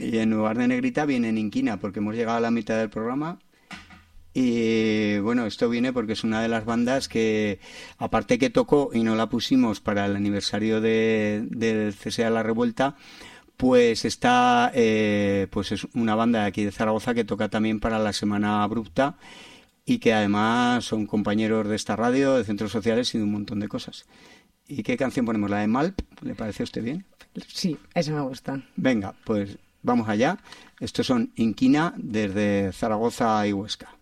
Y en lugar de negrita viene en inquina, porque hemos llegado a la mitad del programa. Y bueno, esto viene porque es una de las bandas que, aparte que tocó y no la pusimos para el aniversario del cese a la revuelta, pues está, pues es una banda de aquí de Zaragoza que toca también para la Semana Abrupta y que además son compañeros de esta radio, de centros sociales y de un montón de cosas. ¿Y qué canción ponemos? ¿La de Malp? ¿Le parece a usted bien? Sí, eso me gusta. Venga, pues vamos allá. Estos son Inquina desde Zaragoza y Huesca.